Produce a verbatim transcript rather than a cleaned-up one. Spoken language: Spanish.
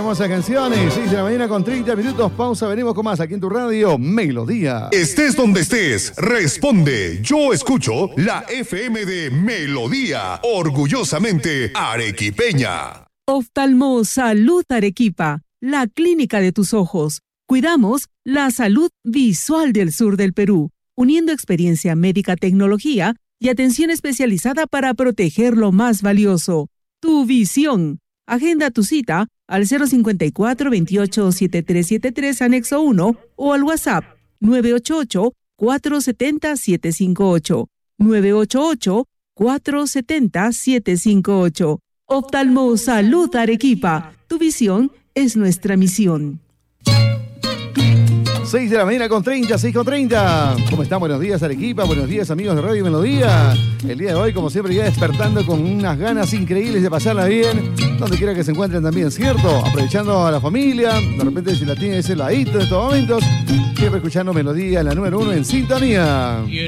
hermosas canciones. seis de la mañana con treinta minutos. Pausa, venimos con más aquí en tu radio Melodía. Estés donde estés, responde. Yo escucho la F M de Melodía, orgullosamente arequipeña. Oftalmo Salud Arequipa, la clínica de tus ojos. Cuidamos la salud visual del sur del Perú, uniendo experiencia médica, tecnología y atención especializada para proteger lo más valioso, tu visión. Agenda tu cita al cero cincuenta y cuatro, veintiocho, setenta y tres setenta y tres, anexo uno o al WhatsApp nueve ocho ocho, cuatro siete cero, siete cinco ocho, nueve ocho ocho, cuatro siete cero, siete cinco ocho. Oftalmo Salud Arequipa, tu visión es nuestra misión. seis de la mañana con treinta, seis con treinta. ¿Cómo están? Buenos días, Arequipa. Buenos días, amigos de Radio Melodía. El día de hoy, como siempre, ya despertando con unas ganas increíbles de pasarla bien, donde quiera que se encuentren también, ¿cierto? Aprovechando a la familia, de repente si la tiene ese ladito en estos momentos, siempre escuchando Melodía, la número uno en sintonía.